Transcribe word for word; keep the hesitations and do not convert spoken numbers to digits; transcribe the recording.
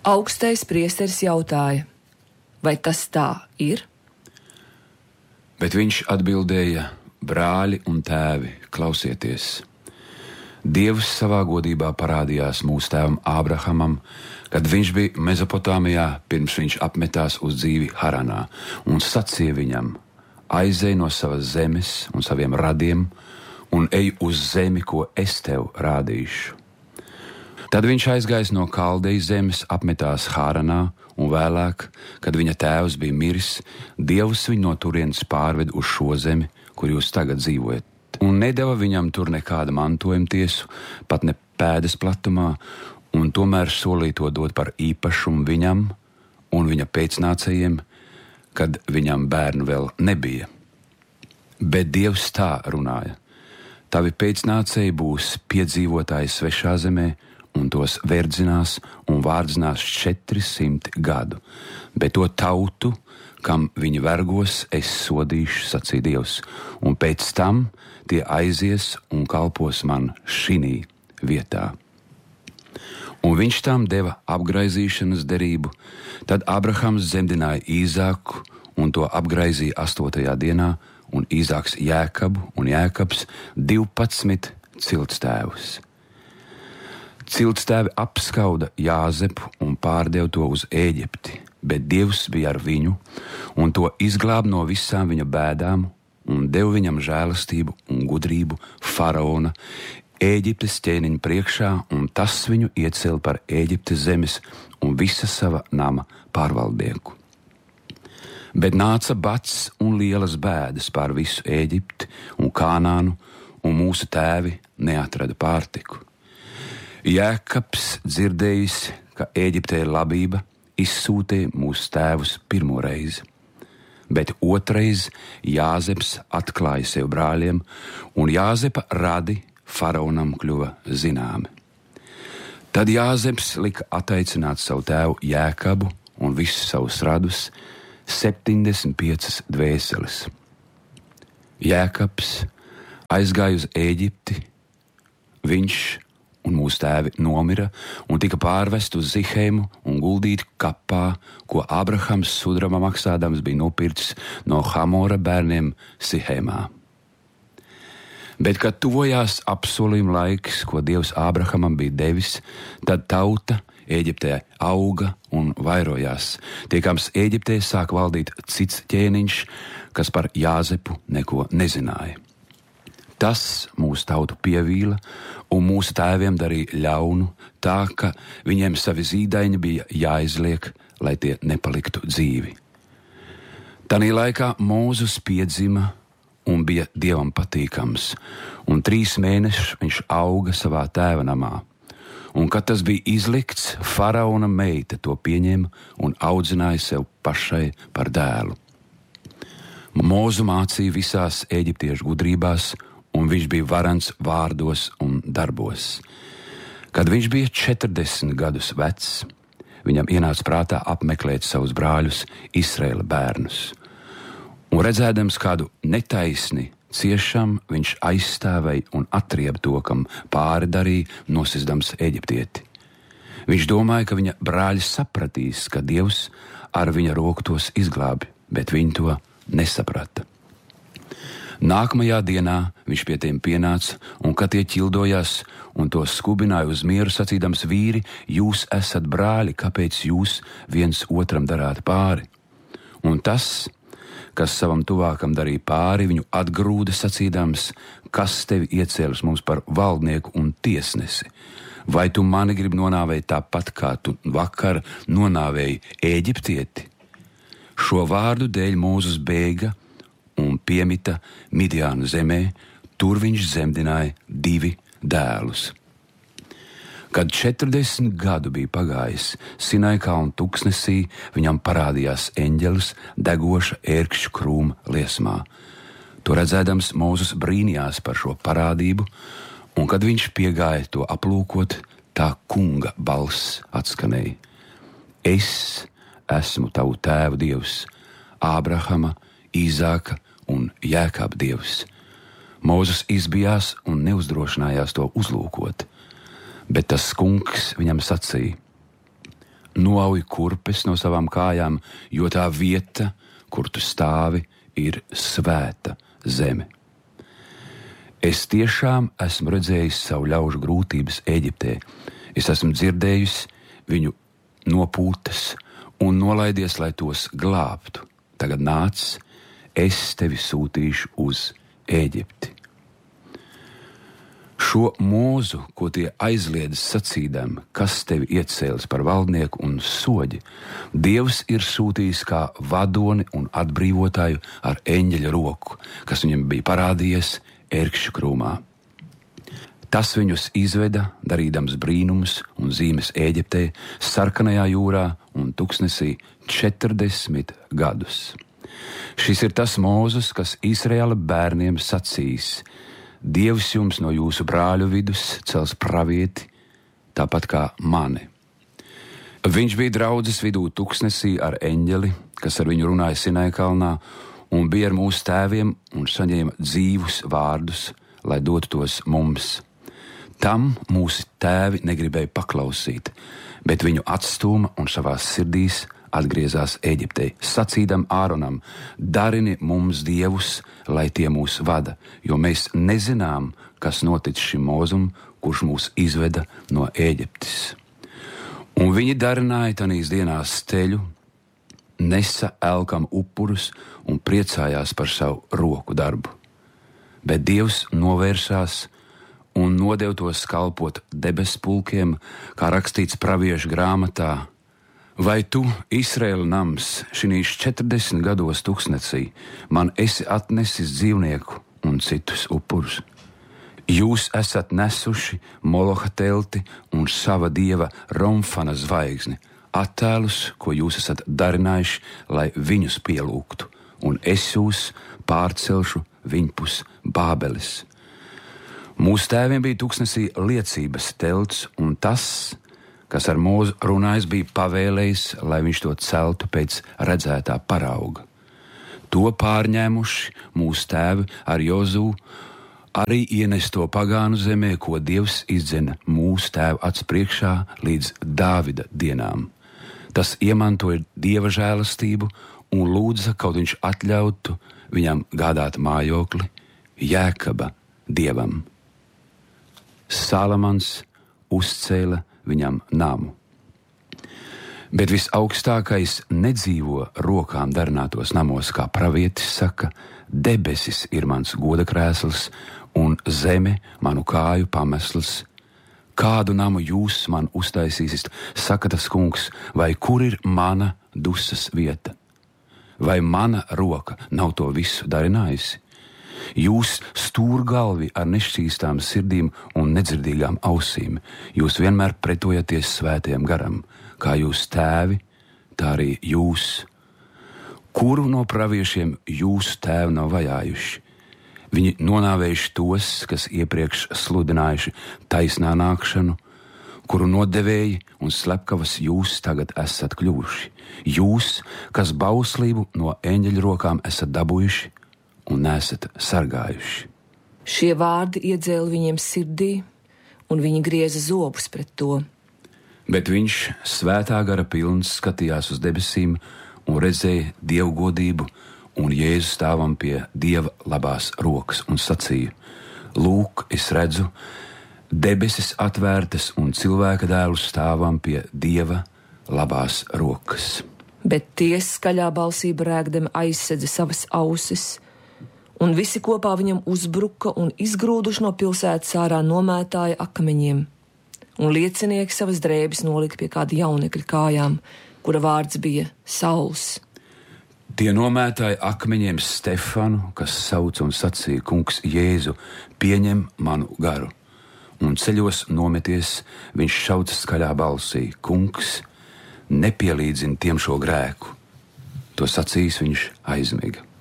Augstais priesteris jautāja: vai tas tā ir? Bet viņš atbildēja: brāļi un tēvi, klausieties! Dievs savā godībā parādījās mūsu tēvam Ābrahamam, kad viņš bija Mezopotāmijā, pirms viņš apmetās uz dzīvi Haranā, un sacīja viņam: aizej no savas zemes un saviem radiem, un ej uz zemi, ko es tev rādīšu. Tad viņš aizgājis no Kaldejas zemes, apmetās Haranā, un vēlāk, kad viņa tēvs bija miris, Dievs viņu no turienes pārved uz šo zemi, kur jūs tagad dzīvojat, un nedeva viņam tur nekāda mantojuma tiesu, pat ne pēdas platumā, un tomēr solīja to dot par īpašumu viņam un viņa pēcnācējiem, kad viņam bērnu vēl nebija. Bet Dievs tā runāja: tavi pēcnācēji būs piedzīvotāji svešā zemē, un tos verdzinās un vārdzinās četri simti gadu, bet to tautu, kam viņi vergos, es sodīšu, sacīja Dievs, un pēc tam tie aizies un kalpos man šinī vietā. Un viņš tam deva apgraizīšanas derību. Tad Abrahams zemdināja Īzāku, un to apgraizīja astotajā dienā, un Īzāks Jēkabu, un Jēkabs divpadsmit ciltstēvus. Ciltstēvi apskauda Jāzepu un pārdeva to uz Ēģipti, bet Dievs bija ar viņu un to izglāba no visām viņa bēdām un deva viņam žēlastību un gudrību faraona, Ēģiptes ķēniņa priekšā, un tas viņu iecēla par Ēģiptes zemes un visa sava nama pārvaldnieku. Bet nāca bats un lielas bēdas pār visu Ēģipti un Kānānu, un mūsu tēvi neatrada pārtiku. Jēkabs, dzirdējis, ka Ēģiptē ir labība, izsūtīja mūsu tēvus pirmo reizi. Bet otrais Jāzeps atklāja sev brāļiem, un Jāzepa radi faraonam kļuva zināmi. Tad Jāzeps lika attaicināt savu tēvu Jēkabu un visus savus radus, septiņdesmit piecas dvēseles. Jēkabs aizgāja uz Ēģipti, viņš un mūsu tēvi nomira un tika pārvest uz Zihēmu un guldīti kapā, ko Ābrahams sudraba maksādams bija nopircis no Hamora bērniem Sihēmā. Bet, kad tuvojās apsolījuma laiks, ko Dievs Ābrahamam bija devis, tad tauta Ēģiptē auga un vairojās. Tiekams Ēģiptē sāk valdīt cits ķēniņš, kas par Jāzepu neko nezināja. Tas mūsu tautu pievīla un mūsu tēviem darīja ļaunu, tā ka viņiem savi zīdaiņi bija jāizliek, lai tie nepaliktu dzīvi. Tanī laikā Mūzus piedzima un bija Dievam patīkams, un trīs mēnešus viņš auga savā tēva namā. Un, kad tas bija izlikts, faraona meita to pieņēma un audzināja sev pašai par dēlu. Mūzu mācīja visās eģiptiešu gudrībās, un viņš bija varants vārdos un darbos. Kad viņš bija četrdesmit gadus vecs, viņam ienāca prātā apmeklēt savus brāļus, Izraēla bērnus. Un redzēdams kādu netaisni ciešam, viņš aizstāvēja un atrieba to, kam pāri darīja, nosisdams eģiptieti. Viņš domāja, ka viņa brāļi sapratīs, ka Dievs ar viņa roku tos izglābi, bet viņi to nesaprata. Nākamajā dienā viņš pie tiem pienāca, un kad tie ķildojās un to skubināja uz mieru, sacīdams: vīri, jūs esat brāļi, kāpēc jūs viens otram darāt pāri? Un tas, kas savam tuvākam darīja pāri, viņu atgrūda, sacīdams: kas tevi iecēlis mums par valdnieku un tiesnesi? Vai tu mani gribi nonāvēt tāpat, kā tu vakar nonāvēji Ēģiptieti? Šo vārdu dēļ Mūzus bēga un piemita Midjānu zemē, tur viņš zemdināja divi dēlus. Kad četrdesmit gadu bija pagājis, Sinai kalna tuksnesī viņam parādījās eņģelis degoša ērkšķu krūma liesmā. To redzēdams, Mūzus brīnījās par šo parādību, un kad viņš piegāja to aplūkot, tā kunga balss atskanēja: Es esmu tavu tēvu Dievs, Ābrahama, Īzāka un Jēkaba Dievs. Mūzus izbijās un neuzdrošinājās to uzlūkot, bet tas kungs viņam sacīja: Noauj kurpes no savām kājām, jo tā vieta, kur tu stāvi, ir svēta zeme. Es tiešām esmu redzējis savu ļaužu grūtības Ēģiptē. Es esmu dzirdējis viņu nopūtas un nolaidies, lai tos glābtu. Tagad nāc, es tevi sūtīšu uz Ēģipti. Šo mūzu, ko tie aizliedz sacīdam, kas tevi iecēlis par valdnieku un soģi, Dievs ir sūtījis kā vadoni un atbrīvotāju ar eņģeļa roku, kas viņam bija parādījies ērkšķu krūmā. Tas viņus izveda, darīdams brīnumus un zīmes Ēģiptē, Sarkanajā jūrā un Tuksnesī četrdesmit gadus. Šis ir tas Mūzes, kas Izraēla bērniem sacīs: Dievs jums no jūsu brāļu vidus cels pravieti, tāpat kā mani. Viņš bija draudzes vidū Tuksnesī ar eņģeli, kas ar viņu runāja Sinai kalnā, un bija ar mūsu tēviem un saņēma dzīvus vārdus, lai dotu tos mums. Tam mūsu tēvi negribēja paklausīt, bet viņu atstūma un savās sirdīs atgriezās Ēģiptē, sacīdam Āronam: darini mums dievus, lai tie mūs vada, jo mēs nezinām, kas noticis šim Mūzum, kurš mūs izveda no Ēģiptes. Un viņi darināja tanīs dienās steļu, nesa elkam upurus un priecājās par savu roku darbu. Bet Dievs novērsās un nodeva tos kalpot debes pulkiem, kā rakstīts praviešu grāmatā: vai tu, Izraēla nams, šinīs četrdesmit gados Tuksnesī, man esi atnesis dzīvnieku un citus upurus? Jūs esat nesuši Moloha telti un sava dieva Romfana zvaigzni, attēlus, ko jūs esat darinājuši, lai viņus pielūgtu, un es jūs pārcelšu viņpus Bābeles. Mūsu tēviem bija Tuksnesī liecības telts, un tas, kas ar Mūzu runājis, bija pavēlējis, lai viņš to celtu pēc redzētā parauga. To pārņēmuši mūsu tēvi ar Jozū, arī ienes to pagānu zemē, ko Dievs izdzena mūsu tēvu acu priekšā līdz Dāvida dienām. Tas iemantoja Dieva žēlastību un lūdza, kaut viņš atļautu viņam gādāt mājokli Jēkaba dievam. Salamans uzcēla viņam namu. Bet visaugstākais nedzīvo rokām darinātos namos, kā pravietis saka: debesis ir mans goda krēsls un zeme manu kāju pamesls. Kādu namu jūs man uztaisīsiet, saka tas kungs, vai kur ir mana dusas vieta? Vai mana roka nav to visu darinājusi? Jūs stūrgalvi ar nešķīstām sirdīm un nedzirdīgām ausīm, jūs vienmēr pretojaties svētajam garam, kā jūs tēvi, tā arī jūs. Kuru no praviešiem jūsu tēvi nav vajājuši? Viņi nonāvējuši tos, kas iepriekš sludinājuši taisnā nākšanu, kuru nodevēji un slepkavas jūs tagad esat kļuvuši. Jūs, kas bauslību no eņģeļa rokām esat dabūjuši un nesat sargājuši. Šie vārdi iedzēla viņiem sirdī, un viņi grieza zobus pret to. Bet viņš svētā gara pilns skatījās uz debesīm un redzēja Dievu godību un Jēzu stāvam pie Dieva labās rokas un sacīja: lūk, es redzu debesis atvērtas un cilvēka dēlu stāvam pie Dieva labās rokas. Bet tie skaļā balsī brēkdami aizsedza savas ausis, un visi kopā viņam uzbruka un izgrūduši no pilsētas ārā nomētāja akmeņiem, un liecinieki savas drēbes nolika pie kāda jaunekļa kājām, kura vārds bija Sauls. Tie nomētāja akmeņiem Stefanu, kas sauc un sacīja: kungs Jēzu, pieņem manu garu. Un ceļos nometies, viņš šauca skaļā balsī: kungs, nepielīdzini tiem šo grēku. To sacījis, viņš aizmiga.